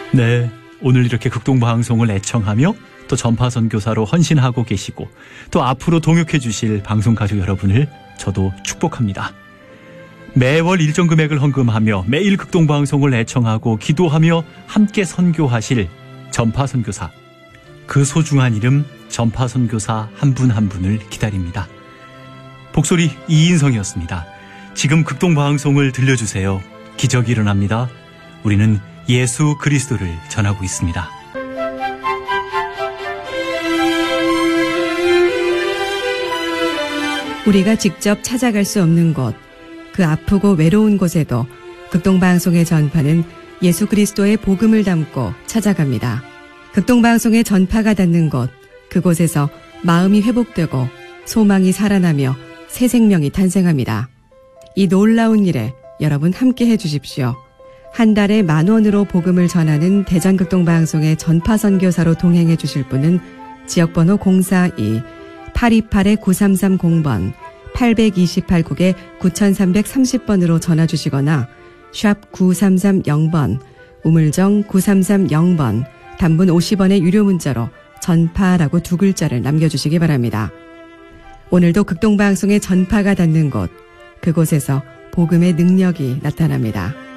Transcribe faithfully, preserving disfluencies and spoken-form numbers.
네, 오늘 이렇게 극동방송을 애청하며 또 전파선교사로 헌신하고 계시고 또 앞으로 동역해 주실 방송가족 여러분을 저도 축복합니다. 매월 일정 금액을 헌금하며 매일 극동방송을 애청하고 기도하며 함께 선교하실 전파선교사, 그 소중한 이름 전파선교사 한 분 한 분을 기다립니다. 복소리 이인성이었습니다. 지금 극동방송을 들려주세요. 기적이 일어납니다. 우리는 예수 그리스도를 전하고 있습니다. 우리가 직접 찾아갈 수 없는 곳, 그 아프고 외로운 곳에도 극동방송의 전파는 예수 그리스도의 복음을 담고 찾아갑니다. 극동방송의 전파가 닿는 곳, 그곳에서 마음이 회복되고 소망이 살아나며 새 생명이 탄생합니다. 이 놀라운 일에 여러분 함께 해주십시오. 한 달에 만 원으로 복음을 전하는 대전극동방송의 전파선교사로 동행해 주실 분은 지역번호 공사이 팔이팔 구삼삼공 번 팔이팔 국에 구삼삼삼공 번으로 전화 주시거나 샵 구삼삼공 번 우물정 구삼삼공 번 단문 오십 원의 유료 문자로 전파라고 두 글자를 남겨주시기 바랍니다. 오늘도 극동방송의 전파가 닿는 곳, 그곳에서 복음의 능력이 나타납니다.